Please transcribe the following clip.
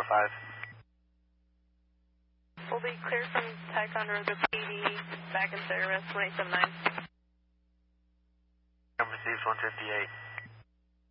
5. We'll be clear from Ticonderoga PD, back in service, 279. Receives 158.